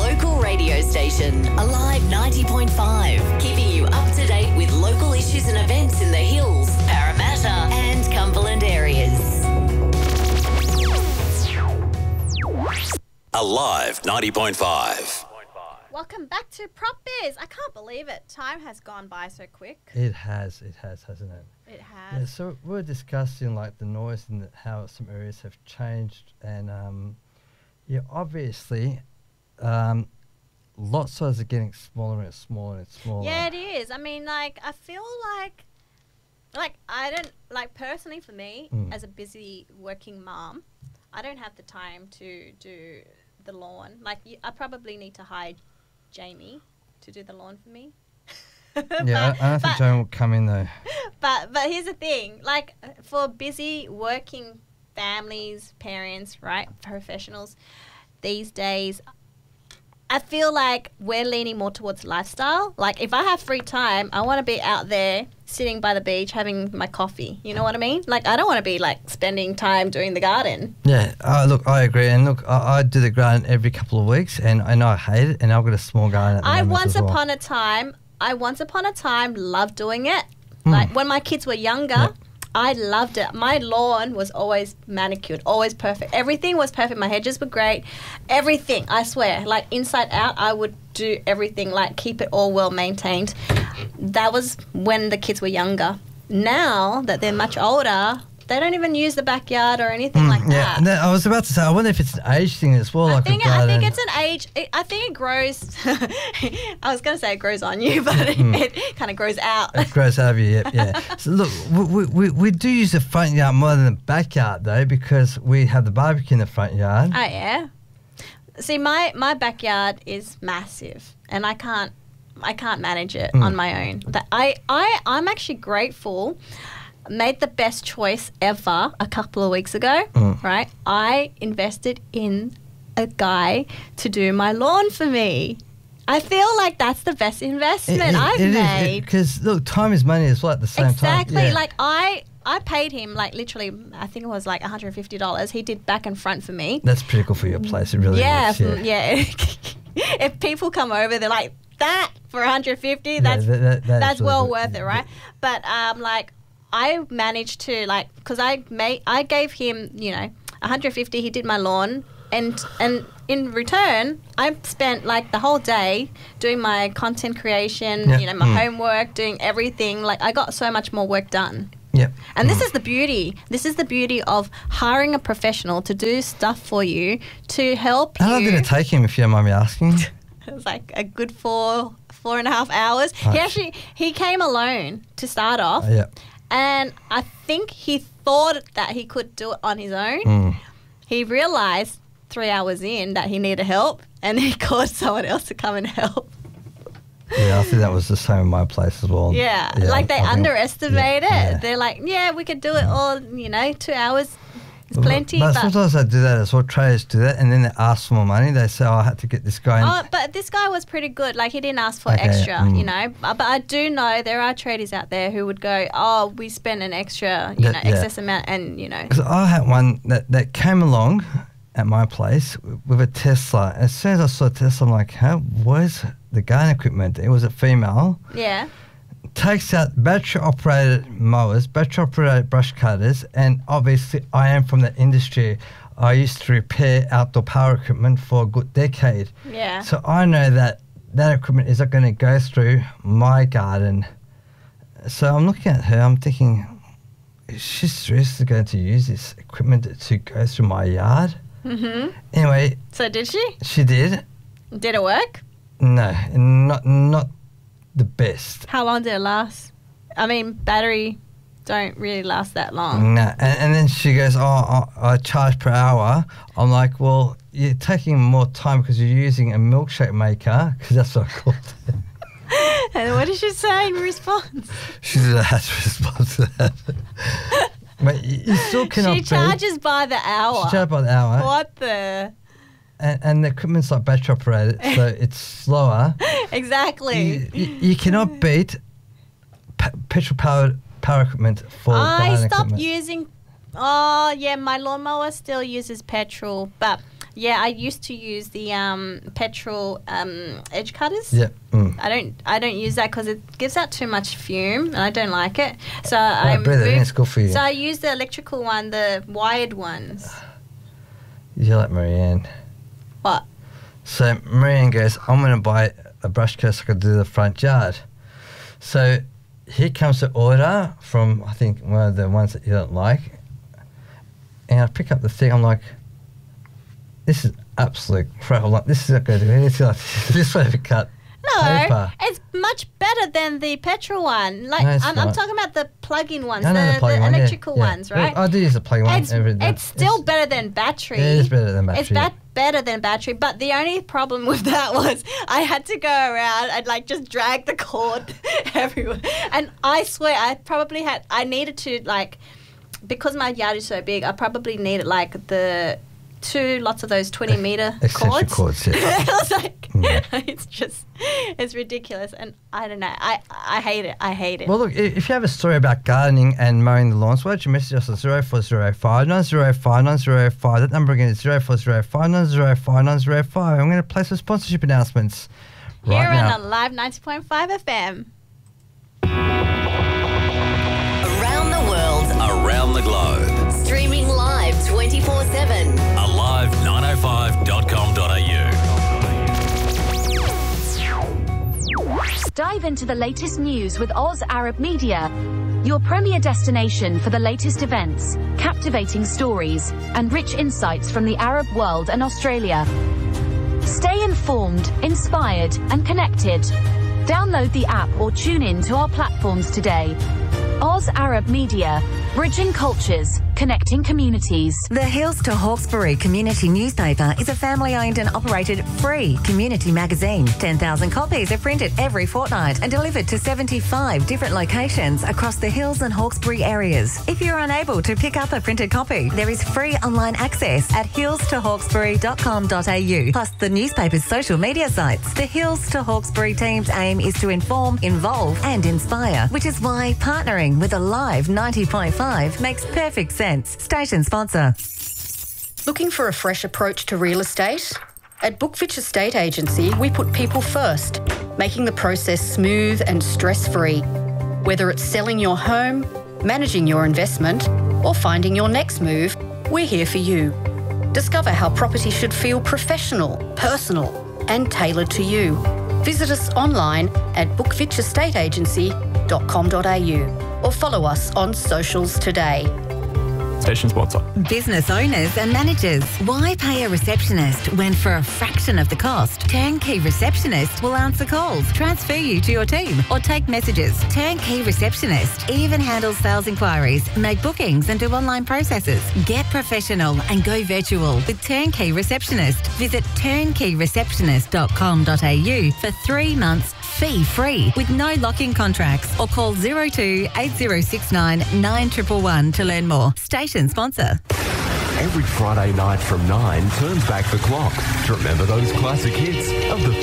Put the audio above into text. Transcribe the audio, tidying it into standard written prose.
local radio station, Alive 90.5, keeping you up to date with local issues and events in the Hills, Parramatta and Cumberland areas. Alive 90.5. Welcome back to Prop Biz. I can't believe it. Time has gone by so quick. It has, hasn't it? It has. Yeah, so we're discussing like the noise and how some areas have changed, and obviously, lot sizes are getting smaller and smaller and smaller. Yeah, it is. I mean, like, I feel like I don't, like, personally for me, as a busy working mom, I don't have the time to do the lawn. Like, I probably need to hire Jamie to do the lawn for me. Yeah, I don't think Joan will come in though. But here's the thing, like, for busy working families, parents, right, professionals, these days, I feel like we're leaning more towards lifestyle. Like, if I have free time, I want to be out there sitting by the beach having my coffee. You know what I mean? Like, I don't want to be, like, spending time doing the garden. Yeah, look, I agree. And look, I do the garden every couple of weeks, and I know I hate it, and I've got a small garden at the moment once as well. upon a time loved doing it. Like, when my kids were younger, I loved it. My lawn was always manicured, always perfect. Everything was perfect. My hedges were great. Everything, I swear. Like, inside out, I would do everything, like, keep it all well maintained. That was when the kids were younger. Now that they're much older, they don't even use the backyard or anything like that. Yeah, I was about to say, I wonder if it's an age thing as well. I think it's an age. I think it grows. I was going to say it grows on you, but it kind of grows out. It grows out of you, yeah. So look, we do use the front yard more than the backyard though, because we have the barbecue in the front yard. Oh yeah. See, my backyard is massive, and I can't manage it on my own. I'm actually grateful. Made the best choice ever a couple of weeks ago, right? I invested in a guy to do my lawn for me. I feel like that's the best investment I've made. Because, look, time is money as well at the same time. Exactly. Like, I paid him, like, literally, I think it was like $150. He did back and front for me. That's pretty cool for your place. It really is. Yeah. If people come over, they're like, that for $150, that's well worth it, right? But, like, I managed to, like, because I gave him, $150. He did my lawn, and in return, I spent like the whole day doing my content creation, my homework, doing everything. Like, I got so much more work done. Yep. And this is the beauty. This is the beauty of hiring a professional to do stuff for you to help you. How long did it take him, if you don't mind me asking? It was like a good 4.5 hours. He came alone to start off. Yeah. And I think he thought that he could do it on his own. He realised 3 hours in that he needed help, and he called someone else to come and help. Yeah, I think that was the same in my place as well. Yeah, like they underestimate it. Yeah. They're like, we could do it all, 2 hours. It's plenty. But sometimes they do that as well. Traders do that, and then they ask for more money. They say, I had to get this guy in. Oh, but this guy was pretty good. Like, he didn't ask for extra, But I do know there are traders out there who would go, we spent an extra, excess amount, and, Because I had one that came along at my place with a Tesla. As soon as I saw Tesla, I'm like, where's the garden equipment? It was a female. Yeah. Takes out battery-operated mowers, battery-operated brush cutters, and obviously I am from the industry. I used to repair outdoor power equipment for a good decade. Yeah. So I know that equipment is not going to go through my garden. So I'm looking at her, I'm thinking, is she seriously going to use this equipment to go through my yard? Mm-hmm. Anyway. So did she? She did. Did it work? No, not the best. How long did it last? I mean, battery don't really last that long. No, and then she goes, I charge per hour. I'm like, well, you're taking more time because you're using a milkshake maker, because that's what I called it. And what did she say in response? She didn't have to respond to that. But you still cannot. She charges by the hour. She charges by the hour. What the? And the equipment's like battery operated, so it's slower. Exactly. You cannot beat petrol power equipment for garden stopped equipment. using. Oh yeah, my lawnmower still uses petrol, but Yeah, I used to use the petrol edge cutters. Yeah. I don't use that because it gives out too much fume and I don't like it. So I breathe it in, it's good for you. So I use the electrical one, the wired ones. You're like Marianne. What? So Marianne goes, I'm going to buy a brush cutter so I can do the front yard. So here comes the order from, I think, one of the ones that you don't like. And I pick up the thing, I'm like, this is absolute crap. I'm like, this is not going to do anything like this. This way to cut paper. It's much better than the petrol one. Like No, I'm talking about the plug-in ones, I know the plug-in one, yeah, electrical yeah. ones, right? Well, I do use the plug-in one. It's still better than battery. It is better than battery. It's better than battery, but the only problem with that was I had to go around and like just drag the cord everywhere. And I swear I needed to like, because my yard is so big, I probably needed like lots of those 20 meter Extension cords. cords, yeah. I was like, it's ridiculous. And I don't know, I hate it. I hate it. Well, look, if you have a story about gardening and mowing the lawns, why don't you message us on 0405 905 905. That number again is 0405 905 905. I'm going to play some sponsorship announcements Here right now. on Alive 90.5 FM. Around the world, Around the globe. streaming live 24/7. Alive905.com.au. Dive into the latest news with Oz Arab Media, your premier destination for the latest events, captivating stories, and rich insights from the Arab world and Australia. Stay informed, inspired, and connected. Download the app or tune in to our platforms today. Oz Arab Media, bridging cultures, connecting communities. The Hills to Hawkesbury Community Newspaper is a family-owned and operated free community magazine. 10,000 copies are printed every fortnight and delivered to 75 different locations across the Hills and Hawkesbury areas. If you're unable to pick up a printed copy, there is free online access at hillstohawkesbury.com.au, plus the newspaper's social media sites. The Hills to Hawkesbury team's aim is to inform, involve and inspire, which is why partnering with Alive 90.5 makes perfect sense. Station sponsor. Looking for a fresh approach to real estate? At Bookfitch Estate Agency, we put people first, making the process smooth and stress-free. Whether it's selling your home, managing your investment, or finding your next move, we're here for you. Discover how property should feel professional, personal, and tailored to you. Visit us online at bookfitchestateagency.com.au or follow us on socials today. Station sponsor. Business owners and managers, why pay a receptionist when for a fraction of the cost, Turnkey Receptionist will answer calls, transfer you to your team or take messages. Turnkey Receptionist even handles sales inquiries, make bookings and do online processes. Get professional and go virtual with Turnkey Receptionist. Visit turnkeyreceptionist.com.au for 3 months fee-free with no lock-in contracts or call 02 8069 9111 to learn more. Station sponsor. Every Friday night from 9 turns back the clock to remember those classic hits of the